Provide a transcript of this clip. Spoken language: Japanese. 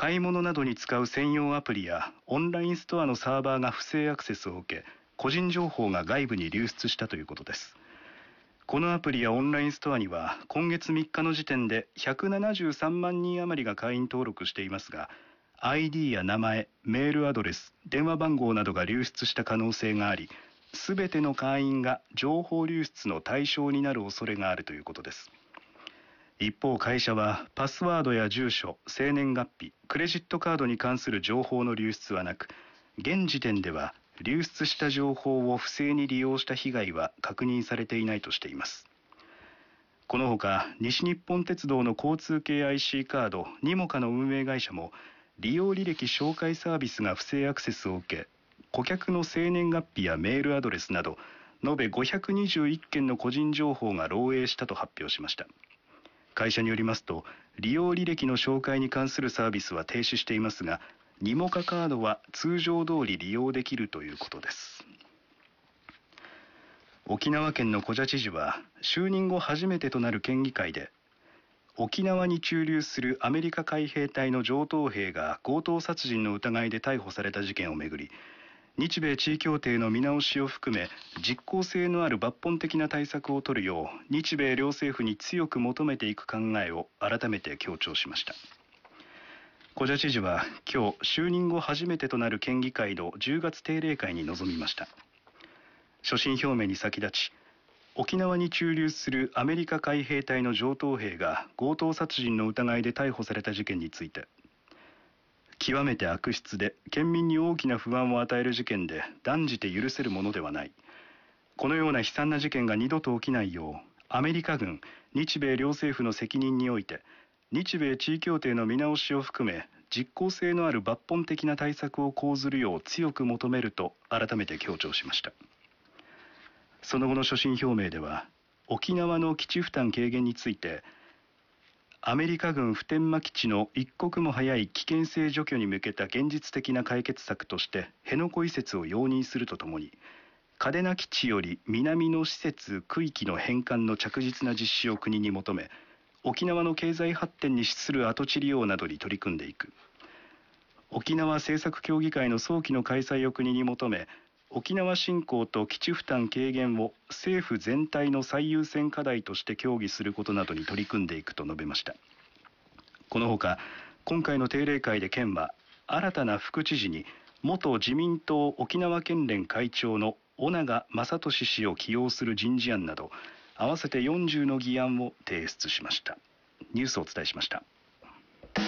買い物などに使う専用アプリやオンラインストアのサーバーが不正アクセスを受け、個人情報が外部に流出したということです。このアプリやオンラインストアには今月3日の時点で173万人余りが会員登録していますが、 ID や名前、メールアドレス、電話番号などが流出した可能性があり、すべての会員が情報流出の対象になる恐れがあるということです。一方、会社はパスワードや住所、生年月日、クレジットカードに関する情報の流出はなく、現時点では流出した情報を不正に利用した被害は確認されていないとしています。このほか、西日本鉄道の交通系 IC カードニモカの運営会社も、利用履歴照会サービスが不正アクセスを受け、顧客の生年月日やメールアドレスなど延べ521件の個人情報が漏洩したと発表しました。会社によりますと、利用履歴の照会に関するサービスは停止していますが、ニモカカードは通常通り利用できるということです。沖縄県の古謝知事は就任後初めてとなる県議会で、沖縄に駐留するアメリカ海兵隊の上等兵が強盗殺人の疑いで逮捕された事件をめぐり、日米地位協定の見直しを含め実効性のある抜本的な対策を取るよう日米両政府に強く求めていく考えを改めて強調しました。古謝知事は今日、就任後初めてとなる県議会の10月定例会に臨みました。所信表明に先立ち、沖縄に駐留するアメリカ海兵隊の上等兵が強盗殺人の疑いで逮捕された事件について、極めて悪質で県民に大きな不安を与える事件で断じて許せるものではない。このような悲惨な事件が二度と起きないよう、アメリカ軍、日米両政府の責任において、日米地位協定の見直しを含め実効性のある抜本的な対策を講ずるよう強く求めると改めて強調しました。その後の所信表明では、沖縄の基地負担軽減について、アメリカ軍普天間基地の一刻も早い危険性除去に向けた現実的な解決策として辺野古移設を容認するとともに、嘉手納基地より南の施設区域の返還の着実な実施を国に求め、沖縄の経済発展に資する跡地利用などに取り組んでいく。沖縄政策協議会の早期の開催を国に求め、沖縄振興と基地負担軽減を政府全体の最優先課題として協議することなどに取り組んでいくと述べました。このほか、今回の定例会で県は新たな副知事に元自民党沖縄県連会長の尾長正俊氏を起用する人事案など合わせて40の議案を提出しました。ニュースをお伝えしました。